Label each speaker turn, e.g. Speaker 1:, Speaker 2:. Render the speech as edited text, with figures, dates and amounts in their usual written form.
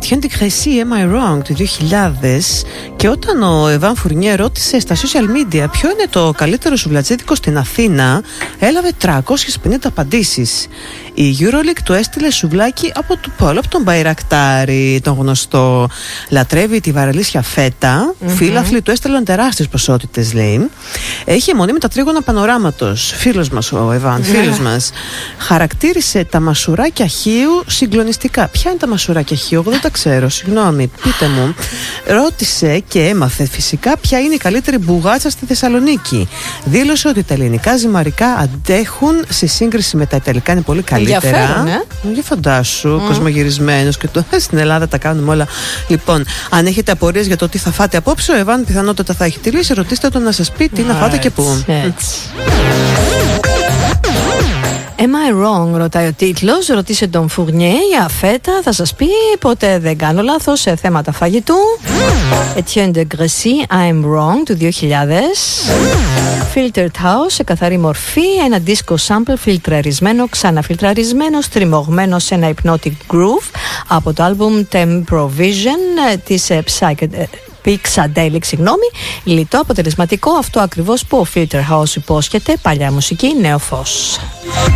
Speaker 1: Etienne de Crécy, Am I Wrong του 2000. Και όταν ο Εβάν Φουρνιέ ρώτησε στα social media ποιο είναι το καλύτερο σουβλατζίδικο στην Αθήνα, έλαβε 350 απαντήσεις. Η EuroLeague του έστειλε σουβλάκι από τον Μπαϊρακτάρι, τον γνωστό. Λατρεύει τη βαρελίσια φέτα. Φίλαθλοι του έστελναν τεράστιες ποσότητες, λέει. Έχει αιμονή με τα τρίγωνα πανοράματος. Φίλος μας ο Εβάν, φίλος μας. Χαρακτήρισε τα μασουράκια Χίου συγκλονιστικά. Ποια είναι τα μασουράκια Χίου? Εγώ δεν τα ξέρω, συγγνώμη, πείτε μου. Ρώτησε και έμαθε φυσικά ποια είναι η καλύτερη μπουγάτσα στη Θεσσαλονίκη. Δήλωσε ότι τα ελληνικά ζυμαρικά αντέχουν σε σύγκριση με τα ιταλικά, είναι πολύ καλύτερα. Για φαντάσου, κοσμογυρισμένος και το στην Ελλάδα τα κάνουμε όλα. Λοιπόν, αν έχετε απορίες για το τι θα φάτε απόψε, ο Εβάν πιθανότατα θα έχει τη λύση. Ρωτήστε τον να σας πει τι να φάτε και πού.
Speaker 2: Am I wrong, ρωτάει ο τίτλος. Ρωτήσε τον Φουρνιέ για φέτα. Θα σας πει, ποτέ δεν κάνω λάθος σε θέματα φαγητού. Etienne de Crécy, I'm wrong του 2000. Filtered House σε καθαρή μορφή. Ένα disco sample φιλτραρισμένο, ξαναφιλτραρισμένο, στριμωγμένο σε ένα hypnotic groove από το album Temprovision της Psychedelic, λιτό, αποτελεσματικό, αυτό ακριβώς που ο Filter House υπόσχεται, παλιά μουσική, νέο φως.